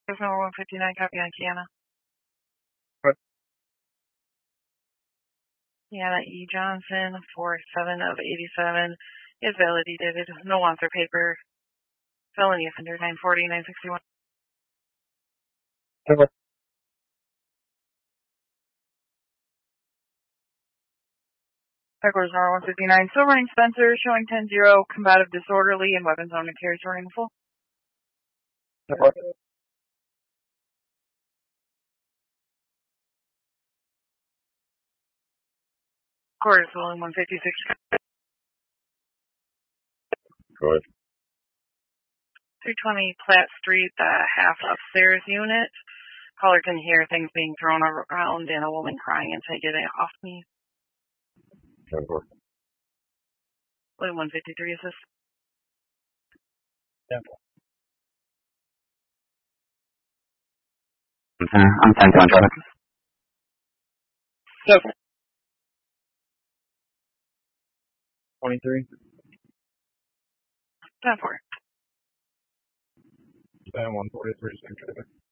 There's number 159, copy on Kiana. What? Kiana E. Johnson, 47 of 87, is validated. No wants or paper. Felony offender, 940, 961. What? Headquarters number 159, Silverning Spencer, showing 10-0, combative disorderly, and weapons owned and territory in full. What? Quarters rolling 156. Go ahead. 320 Platt Street, the half upstairs unit. Caller can hear things being thrown around and a woman crying inside. Get it off me. 10-4. 153 is this? 10-4. I'm 10 on traffic. 23. 10-4. 143, same traffic.